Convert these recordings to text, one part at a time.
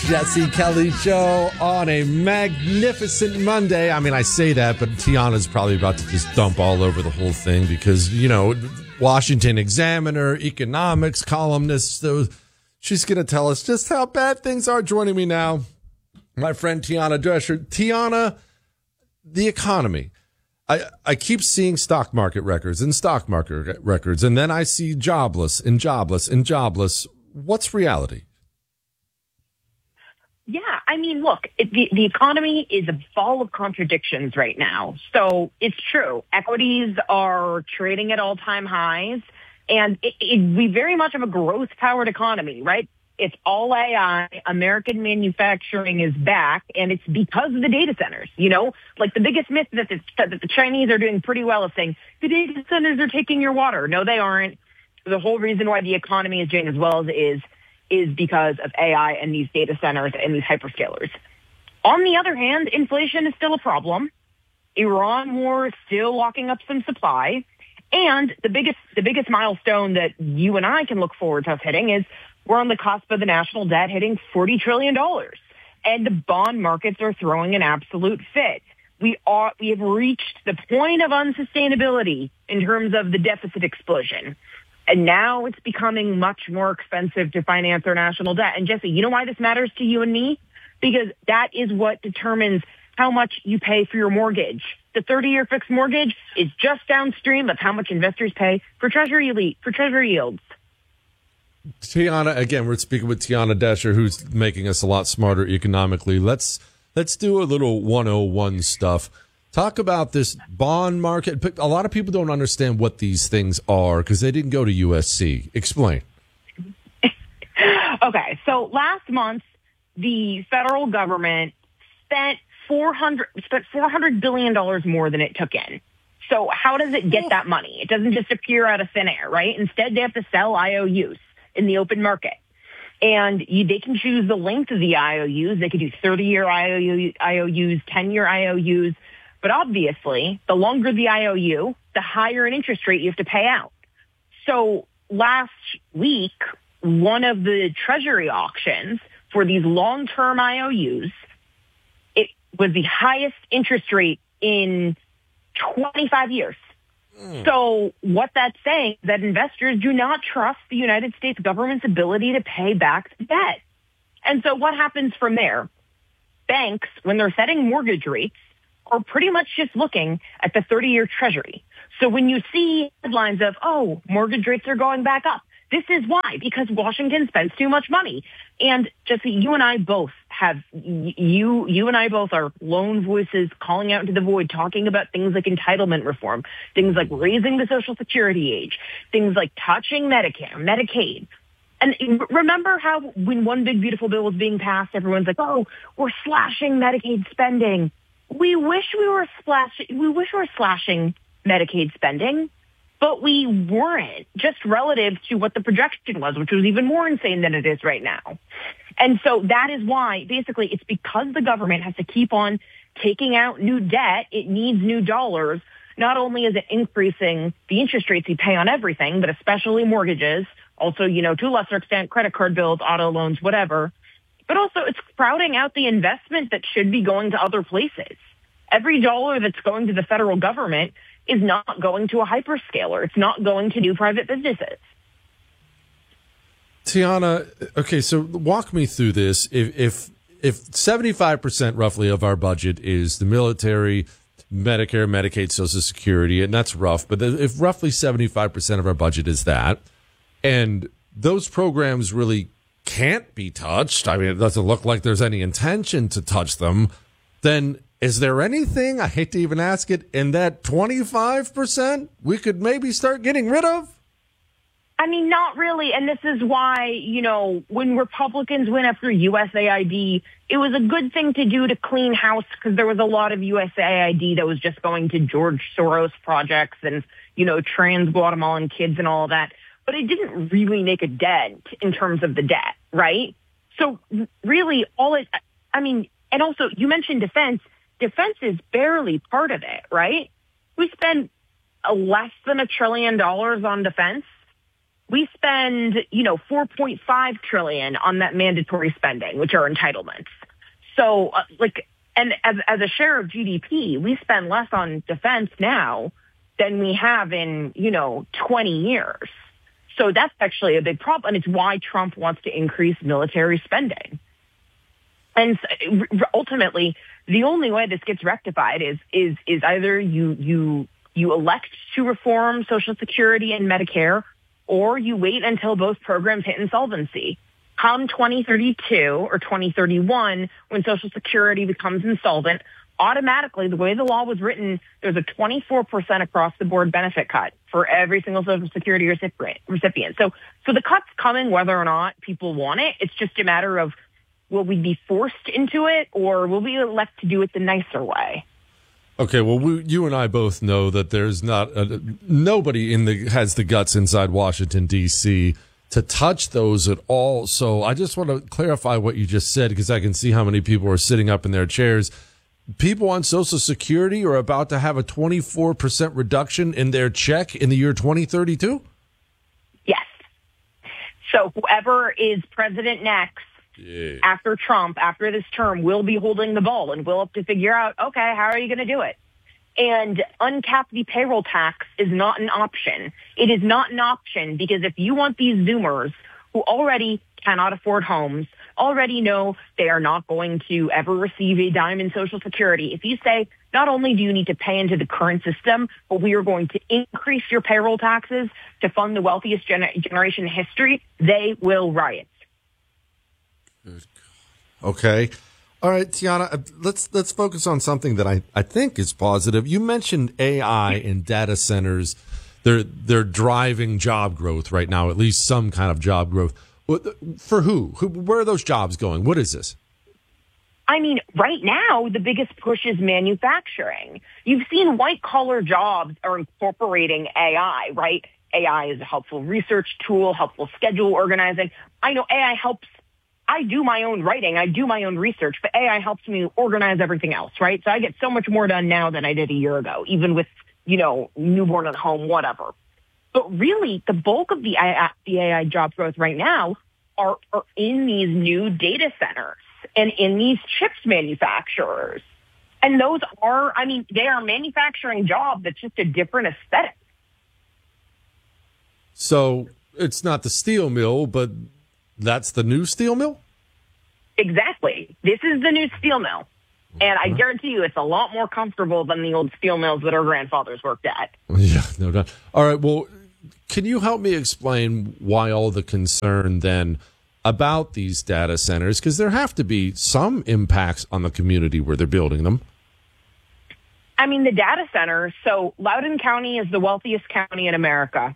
Jesse Kelly Show on a magnificent Monday. I mean, I say that, but Tiana's probably about to just dump all over the whole thing because, you know, Washington Examiner, economics columnist, so she's going to tell us just how bad things are. Joining me now, my friend Tiana Drescher. Tiana, the economy. I keep seeing stock market records and stock market records, and then I see jobless and jobless and jobless. What's reality? Yeah, I mean, look, the economy is a ball of contradictions right now. So it's true. Equities are trading at all-time highs, and we very much have a growth-powered economy, right? It's all AI. American manufacturing is back, and it's because of the data centers. You know, like the biggest myth that the Chinese are doing pretty well is saying the data centers are taking your water. No, they aren't. The whole reason why the economy is doing as well as it is because of AI and these data centers and these hyperscalers. On the other hand, inflation is still a problem. Iran war is still locking up some supply. And the biggest milestone that you and I can look forward to us hitting is we're on the cusp of the national debt hitting $40 trillion. And the bond markets are throwing an absolute fit. We have reached the point of unsustainability in terms of the deficit explosion. And now it's becoming much more expensive to finance our national debt. And Jesse, you know why this matters to you and me? Because that is what determines how much you pay for your mortgage. The 30-year fixed mortgage is just downstream of how much investors pay for treasury yields. Tiana, again, we're speaking with Tiana Drescher, who's making us a lot smarter economically. Let's do a little 101 stuff. Talk about this bond market. A lot of people don't understand what these things are because they didn't go to USC. Explain. Okay, so last month, the federal government spent $400 billion more than it took in. So how does it get that money? It doesn't just appear out of thin air, right? Instead, they have to sell IOUs in the open market. And they can choose the length of the IOUs. They could do 30-year IOUs, 10-year IOUs. But obviously, the longer the IOU, the higher an interest rate you have to pay out. So last week, one of the treasury auctions for these long-term IOUs, it was the highest interest rate in 25 years. So what that's saying is that investors do not trust the United States government's ability to pay back the debt. And so what happens from there? Banks, when they're setting mortgage rates, are pretty much just looking at the 30-year treasury. So when you see headlines of, oh, mortgage rates are going back up, this is why, because Washington spends too much money. And Jesse, you and I both are lone voices calling out into the void, talking about things like entitlement reform, things like raising the Social Security age, things like touching Medicare, Medicaid. And remember how when one big beautiful bill was being passed, everyone's like, oh, we're slashing Medicaid spending. We wish we were slashing Medicaid spending, but we weren't, just relative to what the projection was, which was even more insane than it is right now. And so that is why, basically, it's because the government has to keep on taking out new debt. It needs new dollars. Not only is it increasing the interest rates you pay on everything, but especially mortgages, also, to a lesser extent, credit card bills, auto loans, whatever. But also it's crowding out the investment that should be going to other places. Every dollar that's going to the federal government is not going to a hyperscaler. It's not going to new private businesses. Tiana, okay, so walk me through this. If 75% roughly of our budget is the military, Medicare, Medicaid, Social Security, and that's rough, but if roughly 75% of our budget is that, and those programs really can't be touched, I mean, it doesn't look like there's any intention to touch them, then is there anything, I hate to even ask it, in that 25% we could maybe start getting rid of? I mean, not really. And this is why, when Republicans went after USAID, it was a good thing to do to clean house because there was a lot of USAID that was just going to George Soros projects and, trans Guatemalan kids and all of that. But it didn't really make a dent in terms of the debt, right? So really and also you mentioned defense. Defense is barely part of it, right? We spend less than $1 trillion on defense. we spend, 4.5 trillion on that mandatory spending, which are entitlements. So and as a share of GDP, we spend less on defense now than we have in, 20 years. So that's actually a big problem. And it's why Trump wants to increase military spending. And ultimately, the only way this gets rectified is either you elect to reform Social Security and Medicare, or you wait until both programs hit insolvency. Come 2032 or 2031, when Social Security becomes insolvent, automatically, the way the law was written, there's a 24% across-the-board benefit cut for every single Social Security recipient. So the cut's coming whether or not people want it. It's just a matter of, will we be forced into it, or will we elect to do it the nicer way? Okay, well, you and I both know that there's not nobody has the guts inside Washington, D.C. to touch those at all. So I just want to clarify what you just said, because I can see how many people are sitting up in their chairs. People on Social Security are about to have a 24% reduction in their check in the year 2032? Yes. So whoever is president next, after Trump, after this term, will be holding the ball, and we'll have to figure out, okay, how are you going to do it? And uncap the payroll tax is not an option. It is not an option because if you want these Zoomers who already cannot afford homes, already know they are not going to ever receive a dime in Social Security, if you say, not only do you need to pay into the current system, but we are going to increase your payroll taxes to fund the wealthiest generation in history, they will riot. Okay. All right, Tiana, let's focus on something that I think is positive. You mentioned AI and data centers. They're driving job growth right now, at least some kind of job growth. For who? Where are those jobs going? What is this? I mean, right now, the biggest push is manufacturing. You've seen white-collar jobs are incorporating AI, right? AI is a helpful research tool, helpful schedule organizing. I know AI helps. I do my own writing. I do my own research, but AI helps me organize everything else, right? So I get so much more done now than I did a year ago, even with, newborn at home, whatever. But really, the bulk of the AI job growth right now are in these new data centers and in these chips manufacturers. And those are, they are manufacturing jobs. It's just a different aesthetic. So it's not the steel mill, but that's the new steel mill? Exactly. This is the new steel mill. And I guarantee you it's a lot more comfortable than the old steel mills that our grandfathers worked at. Yeah, no doubt. All right, well, can you help me explain why all the concern then about these data centers? Because there have to be some impacts on the community where they're building them. The data centers, so Loudoun County is the wealthiest county in America.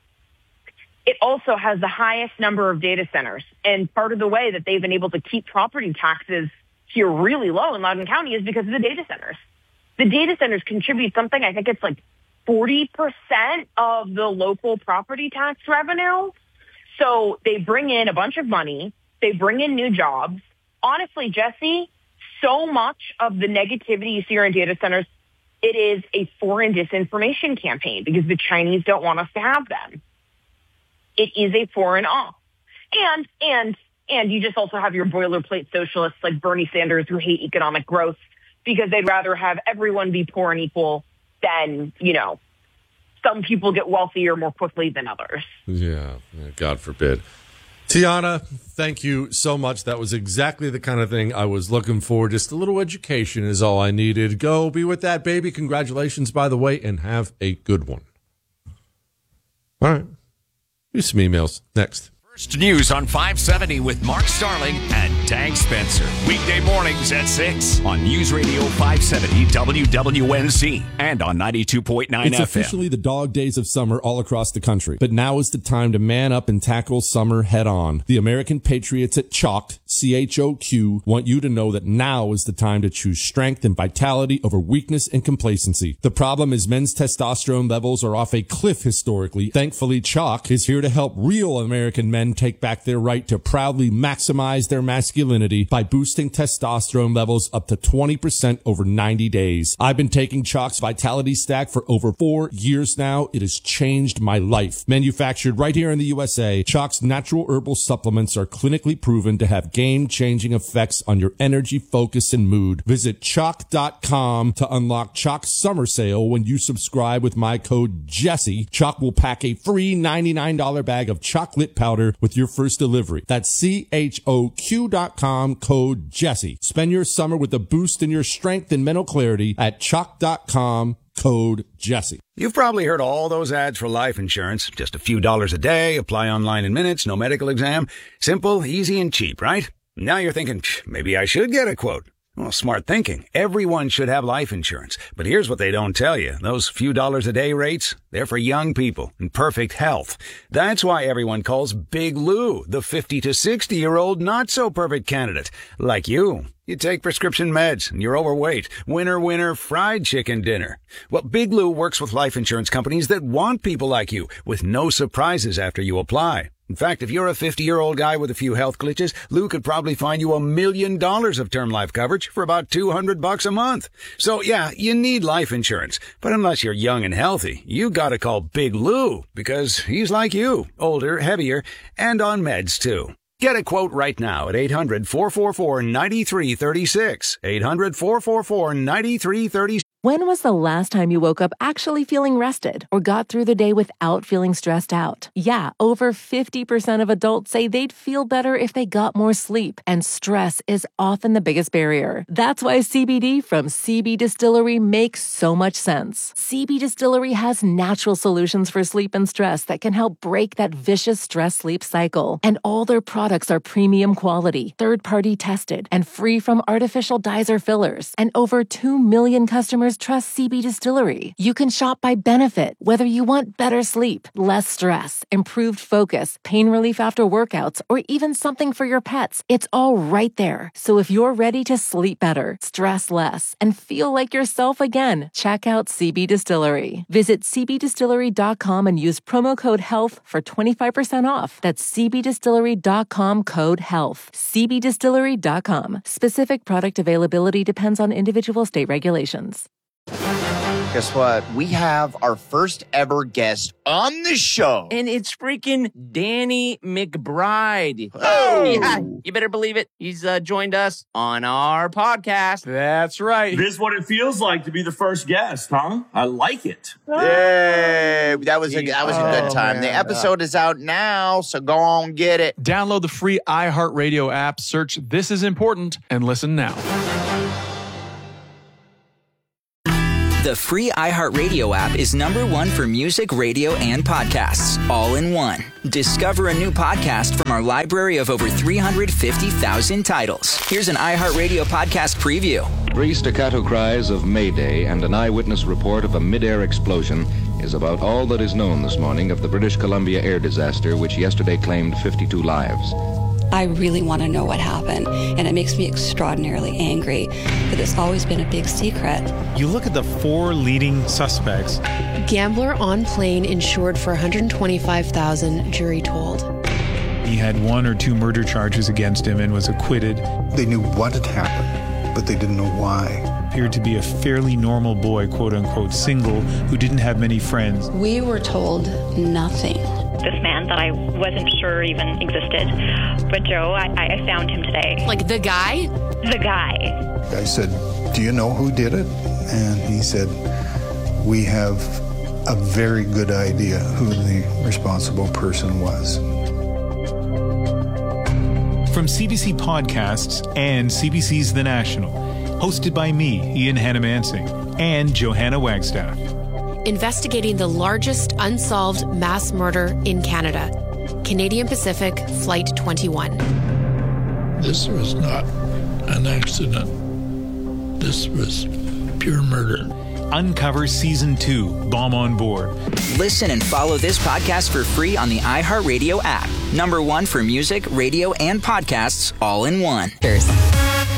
It also has the highest number of data centers. And part of the way that they've been able to keep property taxes here really low in Loudoun County is because of the data centers. The data centers contribute something, I think it's like 40% of the local property tax revenue. So they bring in a bunch of money. They bring in new jobs. Honestly, Jesse, so much of the negativity you see in data centers, it is a foreign disinformation campaign because the Chinese don't want us to have them. It is a foreign off. And you just also have your boilerplate socialists like Bernie Sanders who hate economic growth because they'd rather have everyone be poor and equal than, some people get wealthier more quickly than others. Yeah, God forbid. Tiana, thank you so much. That was exactly the kind of thing I was looking for. Just a little education is all I needed. Go be with that baby. Congratulations, by the way, and have a good one. All right. Here's some emails next. First News on 570 with Mark Starling and Tag Spencer. Weekday mornings at 6 on News Radio 570 WWNC and on 92.9 FM. It's officially the dog days of summer all across the country. But now is the time to man up and tackle summer head on. The American Patriots at Chalk, CHOQ, want you to know that now is the time to choose strength and vitality over weakness and complacency. The problem is men's testosterone levels are off a cliff historically. Thankfully, Chalk is here to help real American men men take back their right to proudly maximize their masculinity by boosting testosterone levels up to 20% over 90 days. I've been taking Chalk's Vitality Stack for over 4 years now. It has changed my life. Manufactured right here in the USA, Chalk's natural herbal supplements are clinically proven to have game-changing effects on your energy, focus, and mood. Visit Chalk.com to unlock Chalk's summer sale. When you subscribe with my code Jesse, Chalk will pack a free $99 bag of chocolate powder with your first delivery. That's CHOQ.com, code Jesse. Spend your summer with a boost in your strength and mental clarity at Chalk.com, code Jesse. You've probably heard all those ads for life insurance. Just a few dollars a day, apply online in minutes, no medical exam. Simple, easy, and cheap, right? Now you're thinking, maybe I should get a quote. Well, smart thinking. Everyone should have life insurance. But here's what they don't tell you. Those few dollars a day rates, they're for young people in perfect health. That's why everyone calls Big Lou the 50 to 60-year-old not-so-perfect candidate. Like you. You take prescription meds and you're overweight. Winner, winner, fried chicken dinner. Well, Big Lou works with life insurance companies that want people like you with no surprises after you apply. In fact, if you're a 50-year-old guy with a few health glitches, Lou could probably find you $1 million of term life coverage for about $200 a month. So yeah, you need life insurance. But unless you're young and healthy, you gotta call Big Lou because he's like you, older, heavier, and on meds too. Get a quote right now at 800-444-9336. 800-444-9336. When was the last time you woke up actually feeling rested or got through the day without feeling stressed out? Yeah, over 50% of adults say they'd feel better if they got more sleep, and stress is often the biggest barrier. That's why CBD from CB Distillery makes so much sense. CB Distillery has natural solutions for sleep and stress that can help break that vicious stress-sleep cycle. And all their products are premium quality, third-party tested, and free from artificial dyes or fillers. And over 2 million customers trust CB Distillery. You can shop by benefit, whether you want better sleep, less stress, improved focus, pain relief after workouts, or even something for your pets. It's all right there. So if you're ready to sleep better, stress less, and feel like yourself again, check out CB Distillery. Visit cbdistillery.com and use promo code HEALTH for 25% off. That's cbdistillery.com, code HEALTH. cbdistillery.com. Specific product availability depends on individual state regulations. Guess what? We have our first ever guest on the show. And it's freaking Danny McBride. Oh! Yeah, you better believe it. He's joined us on our podcast. That's right. This is what it feels like to be the first guest, huh? I like it. Yay! That was a good time. Man. The episode is out now, so go on get it. Download the free iHeartRadio app, search This Is Important, and listen now. The free iHeartRadio app is #1 for music, radio, and podcasts, all in one. Discover a new podcast from our library of over 350,000 titles. Here's an iHeartRadio podcast preview. 3 staccato cries of Mayday and an eyewitness report of a mid-air explosion is about all that is known this morning of the British Columbia air disaster, which yesterday claimed 52 lives. I really want to know what happened, and it makes me extraordinarily angry that it's always been a big secret. You look at the 4 leading suspects. Gambler on plane insured for $125,000, jury told. He had 1 or 2 murder charges against him and was acquitted. They knew what had happened, but they didn't know why. Appeared to be a fairly normal boy, quote-unquote single, who didn't have many friends. We were told nothing. This man that I wasn't sure even existed. But Joe, I found him today. Like the guy? The guy. I said, "Do you know who did it?" And he said, "We have a very good idea who the responsible person was." From CBC Podcasts and CBC's The National, hosted by me, Ian Hannamansing, and Johanna Wagstaff. Investigating the largest unsolved mass murder in Canada. Canadian Pacific Flight 21. This was not an accident. This was pure murder. Uncover Season 2, Bomb on Board. Listen and follow this podcast for free on the iHeartRadio app. #1 for music, radio, and podcasts, all in one. Cheers.